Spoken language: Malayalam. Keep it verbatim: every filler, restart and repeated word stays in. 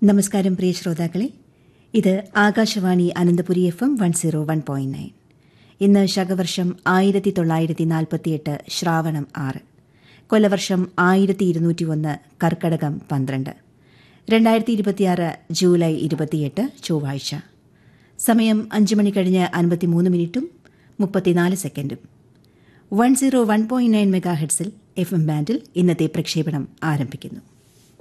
നമസ്കാരം പ്രിയ ശ്രോതാക്കളെ, ഇത് Akashvani Ananthapuri F M one zero one point nine. ഇന്ന് ശകവർഷം ആയിരത്തി തൊള്ളായിരത്തി നാൽപ്പത്തിയെട്ട് ശ്രാവണം ആറ്, കൊല്ലവർഷം ആയിരത്തി ഇരുന്നൂറ്റി ഒന്ന് കർക്കടകം പന്ത്രണ്ട്, രണ്ടായിരത്തി ഇരുപത്തിയാറ് ജൂലൈ ഇരുപത്തിയെട്ട് ചൊവ്വാഴ്ച. സമയം അഞ്ച് മണി കഴിഞ്ഞ് അൻപത്തിമൂന്ന് മിനിറ്റും മുപ്പത്തിനാല് സെക്കൻഡും. One zero one point nine mega ഹെഡ്സിൽ F M ബാൻഡിൽ ഇന്നത്തെ പ്രക്ഷേപണം ആരംഭിക്കുന്നു.